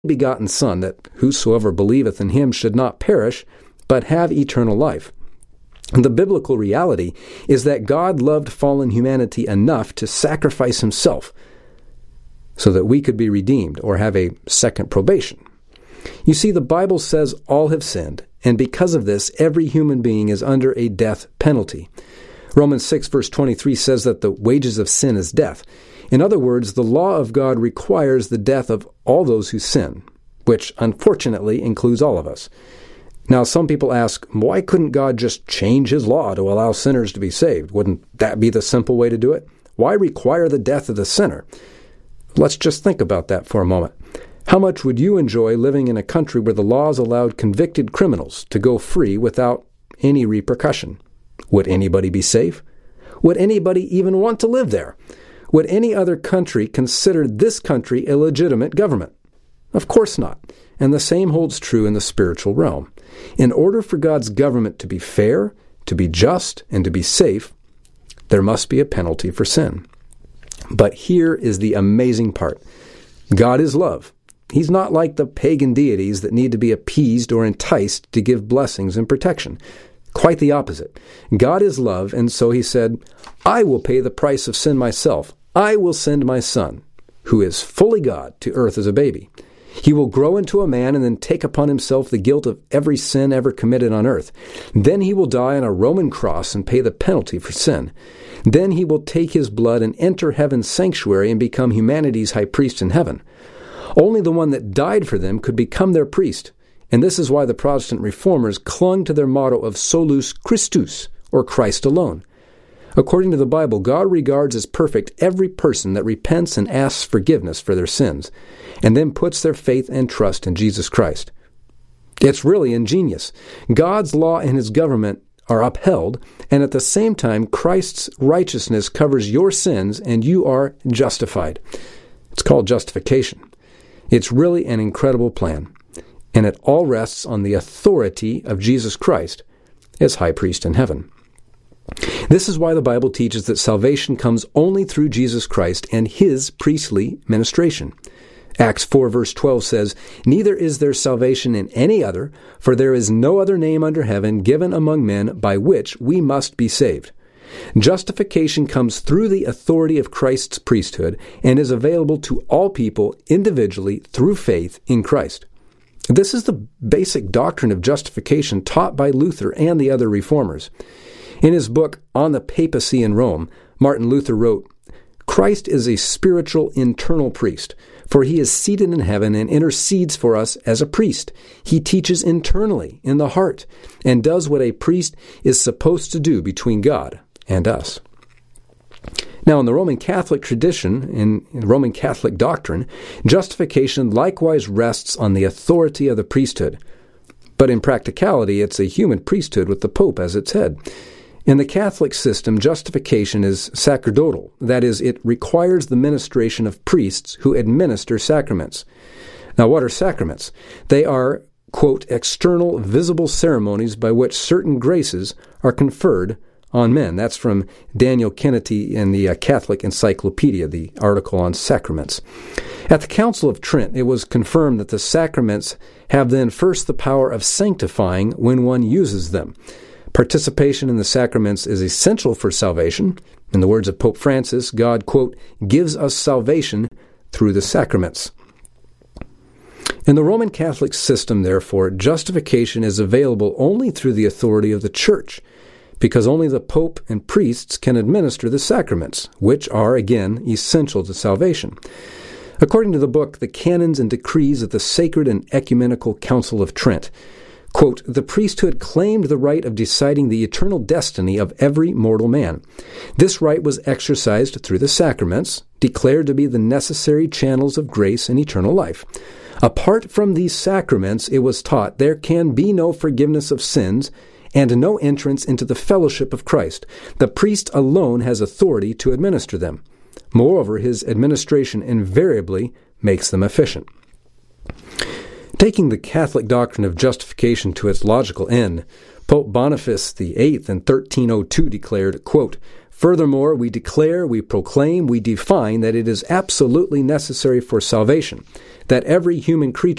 begotten Son, that whosoever believeth in him should not perish, but have eternal life. And the biblical reality is that God loved fallen humanity enough to sacrifice himself so that we could be redeemed or have a second probation. You see, the Bible says all have sinned, and because of this, every human being is under a death penalty. Romans 6 verse 23 says that the wages of sin is death. In other words, the law of God requires the death of all those who sin, which unfortunately includes all of us. Now, some people ask, why couldn't God just change his law to allow sinners to be saved? Wouldn't that be the simple way to do it? Why require the death of the sinner? Let's just think about that for a moment. How much would you enjoy living in a country where the laws allowed convicted criminals to go free without any repercussion? Would anybody be safe? Would anybody even want to live there? Would any other country consider this country a legitimate government? Of course not. And the same holds true in the spiritual realm. In order for God's government to be fair, to be just, and to be safe, there must be a penalty for sin. But here is the amazing part. God is love. He's not like the pagan deities that need to be appeased or enticed to give blessings and protection. Quite the opposite. God is love, and so he said, I will pay the price of sin myself. I will send my Son, who is fully God, to earth as a baby. He will grow into a man and then take upon himself the guilt of every sin ever committed on earth. Then he will die on a Roman cross and pay the penalty for sin. Then he will take his blood and enter heaven's sanctuary and become humanity's high priest in heaven. Only the one that died for them could become their priest. And this is why the Protestant reformers clung to their motto of solus Christus, or Christ alone. According to the Bible, God regards as perfect every person that repents and asks forgiveness for their sins, and then puts their faith and trust in Jesus Christ. It's really ingenious. God's law and his government are upheld, and at the same time, Christ's righteousness covers your sins, and you are justified. It's called justification. It's really an incredible plan, and it all rests on the authority of Jesus Christ as high priest in heaven. This is why the Bible teaches that salvation comes only through Jesus Christ and his priestly ministration. Acts 4 verse 12 says, Neither is there salvation in any other, for there is no other name under heaven given among men by which we must be saved. Justification comes through the authority of Christ's priesthood and is available to all people individually through faith in Christ. This is the basic doctrine of justification taught by Luther and the other reformers. In his book, On the Papacy in Rome, Martin Luther wrote, Christ is a spiritual internal priest, for he is seated in heaven and intercedes for us as a priest. He teaches internally in the heart and does what a priest is supposed to do between God and us. Now, in the Roman Catholic tradition, in Roman Catholic doctrine, justification likewise rests on the authority of the priesthood. But in practicality, it's a human priesthood with the Pope as its head. In the Catholic system, justification is sacerdotal. That is, it requires the ministration of priests who administer sacraments. Now, what are sacraments? They are, quote, external, visible ceremonies by which certain graces are conferred on men. That's from Daniel Kennedy in the Catholic Encyclopedia, the article on sacraments. At the Council of Trent, it was confirmed that the sacraments have then first the power of sanctifying when one uses them. Participation in the sacraments is essential for salvation. In the words of Pope Francis, God, quote, gives us salvation through the sacraments. In the Roman Catholic system, therefore, justification is available only through the authority of the Church, because only the Pope and priests can administer the sacraments, which are, again, essential to salvation. According to the book, The Canons and Decrees of the Sacred and Ecumenical Council of Trent, quote, the priesthood claimed the right of deciding the eternal destiny of every mortal man. This right was exercised through the sacraments, declared to be the necessary channels of grace and eternal life. Apart from these sacraments, it was taught, there can be no forgiveness of sins and no entrance into the fellowship of Christ. The priest alone has authority to administer them. Moreover, his administration invariably makes them efficient. Taking the Catholic doctrine of justification to its logical end, Pope Boniface VIII in 1302 declared, quote, Furthermore, we declare, we proclaim, we define that it is absolutely necessary for salvation that every human creature